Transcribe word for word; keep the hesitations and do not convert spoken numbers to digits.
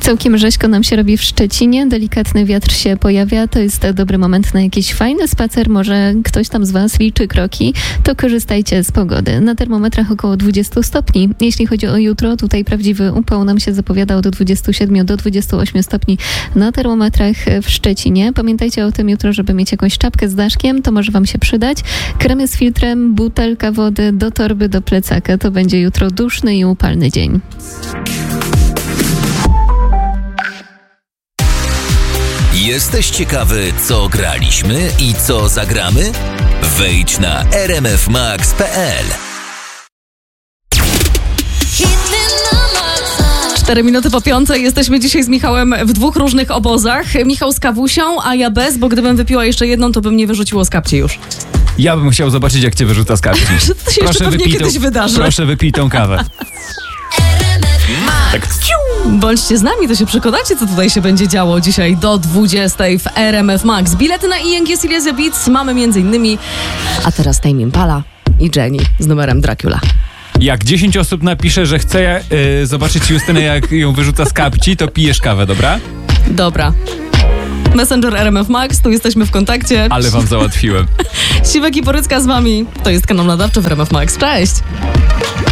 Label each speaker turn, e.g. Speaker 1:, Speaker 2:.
Speaker 1: Całkiem rzeźko nam się robi w Szczecinie, delikatny wiatr się pojawia, to jest dobry moment na jakiś fajny spacer, może ktoś tam z Was liczy kroki, to korzystajcie z pogody. Na termometrach około dwadzieścia stopni. Jeśli chodzi o jutro, tutaj prawdziwy upał nam się zapowiada od dwudziestu siedmiu do dwudziestu ośmiu stopni na termometrach w Szczecinie. Pamiętajcie o tym jutro, żeby mieć jakąś czapkę z daszkiem, to może Wam się przydać. Kremy z filtrem, butelka wody do torby, do plecaka, to będzie jutro duszny i upalny dzień.
Speaker 2: Jesteś ciekawy, co graliśmy i co zagramy? Wejdź na r m f max kropka p l.
Speaker 3: Cztery minuty po piątej. Jesteśmy dzisiaj z Michałem w dwóch różnych obozach. Michał z kawusią, a ja bez, bo gdybym wypiła jeszcze jedną, to by mnie wyrzuciło z kapci już.
Speaker 4: Ja bym chciał zobaczyć, jak cię wyrzuca z kapci.
Speaker 3: To się jeszcze pewnie kiedyś
Speaker 4: tą,
Speaker 3: wydarzy.
Speaker 4: Proszę, wypij tą kawę. Tak.
Speaker 3: Bądźcie z nami, to się przekonacie, co tutaj się będzie działo dzisiaj do dwudziestej w R M F Max. Bilety na I N G Silesia Beats mamy między innymi, a teraz Tame Impala i Jennie z numerem Dracula.
Speaker 4: Jak dziesięć osób napisze, że chce yy, zobaczyć Justynę, jak ją wyrzuca z kapci, to pijesz kawę, dobra?
Speaker 3: Dobra. Messenger R M F Max, tu jesteśmy w kontakcie.
Speaker 4: Ale wam załatwiłem.
Speaker 3: Siwek i Porycka z wami. To jest kanał nadawczy w R M F Max. Cześć!